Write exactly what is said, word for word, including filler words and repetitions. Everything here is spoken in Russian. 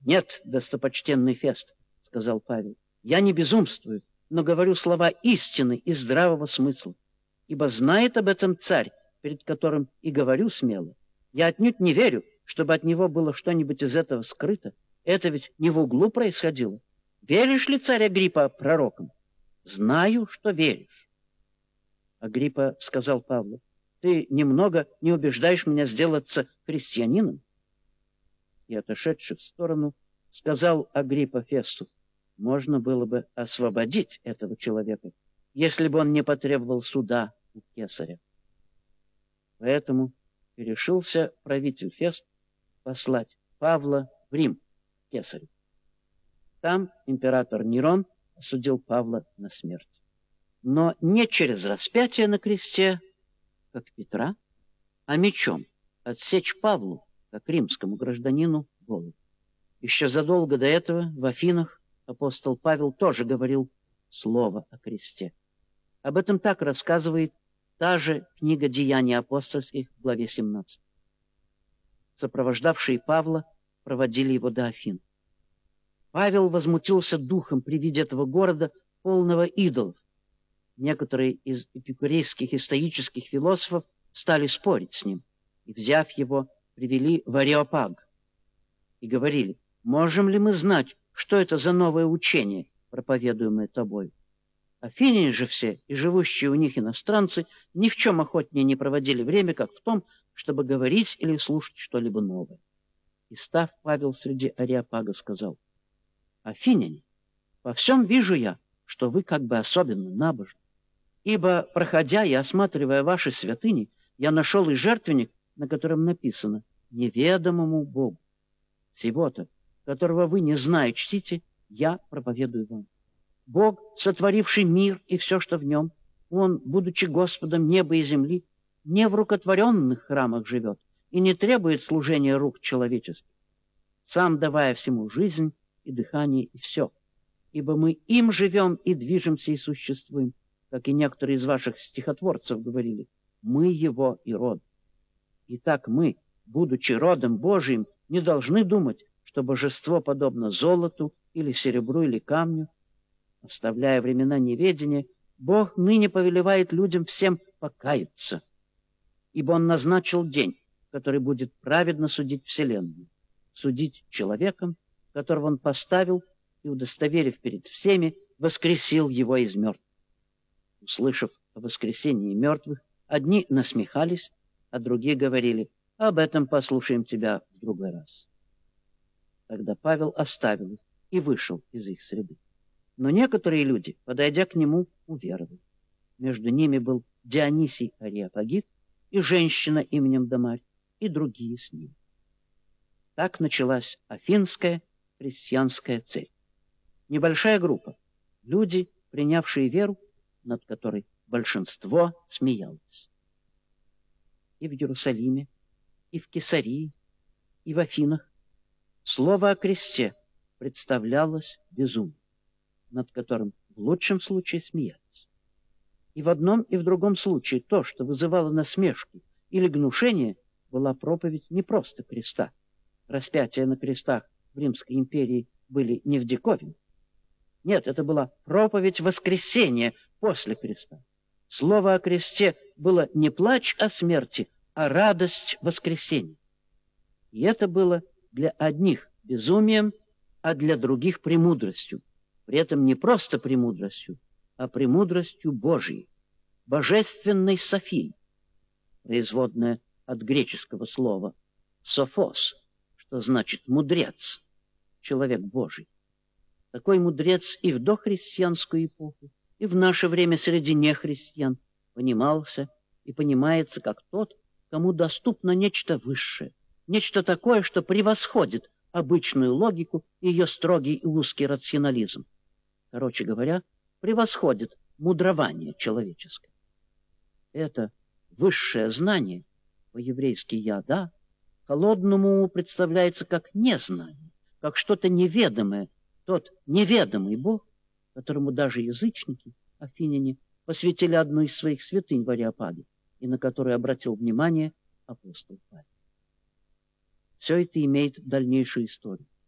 Нет, достопочтенный Фест, — сказал Павел, — я не безумствую, но говорю слова истины и здравого смысла. Ибо знает об этом царь, перед которым и говорю смело. Я отнюдь не верю, чтобы от него было что-нибудь из этого скрыто. Это ведь не в углу происходило. Веришь ли, царь Агриппа, пророкам? Знаю, что веришь. Агриппа сказал Павлу: ты немного не убеждаешь меня сделаться христианином? И, отошедший в сторону, сказал Агриппа Фесту: можно было бы освободить этого человека, если бы он не потребовал суда у кесаря. Поэтому решился правитель Фест послать Павла в Рим к кесарю. Там император Нерон осудил Павла на смерть. Но не через распятие на кресте, как Петра, а мечом отсечь Павлу, как римскому гражданину, голову. Еще задолго до этого в Афинах апостол Павел тоже говорил слово о кресте. Об этом так рассказывает та же книга «Деяний апостольских» в главе семнадцатой. Сопровождавшие Павла проводили его до Афин. Павел возмутился духом при виде этого города, полного идолов. Некоторые из эпикурейских и стоических философов стали спорить с ним, и, взяв его, привели в Ареопаг и говорили: можем ли мы знать, что это за новое учение, проповедуемое тобой? Афиняне же все, и живущие у них иностранцы, ни в чем охотнее не проводили время, как в том, чтобы говорить или слушать что-либо новое. И, став Павел среди Ареопага, сказал: афиняне, во всем вижу я, что вы как бы особенно набожны. Ибо, проходя и осматривая ваши святыни, я нашел и жертвенник, на котором написано «Неведомому Богу». Сего-то, которого вы, не зная, чтите, я проповедую вам. Бог, сотворивший мир и все, что в нем, Он, будучи Господом неба и земли, не в рукотворенных храмах живет и не требует служения рук человеческих, сам давая всему жизнь и дыхание и все. Ибо мы им живем и движемся и существуем, как и некоторые из ваших стихотворцев говорили, мы его и род. Итак, мы, будучи родом Божиим, не должны думать, что божество подобно золоту или серебру или камню. Оставляя времена неведения, Бог ныне повелевает людям всем покаяться, ибо Он назначил день, который будет праведно судить вселенную, судить человеком, которого Он поставил и, удостоверив перед всеми, воскресил его из мертвых. Услышав о воскресении мертвых, одни насмехались, а другие говорили: об этом послушаем тебя в другой раз. Тогда Павел оставил их и вышел из их среды. Но некоторые люди, подойдя к нему, уверовали. Между ними был Дионисий Ареопагит и женщина именем Дамарь, и другие с ним. Так началась Афинская христианская церковь. Небольшая группа, люди, принявшие веру, над которой большинство смеялось. И в Иерусалиме, и в Кесарии, и в Афинах слово о кресте представлялось безумием, над которым в лучшем случае смеялись. И в одном и в другом случае то, что вызывало насмешки или гнушение, была проповедь не просто креста. Распятия на крестах в Римской империи были не в диковинку. Нет, это была проповедь воскресения после креста. Слово о кресте было не плач о смерти, а радость воскресения. И это было для одних безумием, а для других премудростью. При этом не просто премудростью, а премудростью Божией, божественной Софией, производная от греческого слова «софос», что значит «мудрец», человек Божий. Такой мудрец и в дохристианскую эпоху, и в наше время среди нехристиан понимался и понимается как тот, кому доступно нечто высшее, нечто такое, что превосходит обычную логику и ее строгий и узкий рационализм. Короче говоря, превосходит мудрование человеческое. Это высшее знание, по-еврейски «яда», холодному уму представляется как незнание, как что-то неведомое, тот неведомый Бог, которому даже язычники, афиняне, посвятили одну из своих святынь в Ареопаге, и на которую обратил внимание апостол Павел. Все это имеет дальнейшую историю.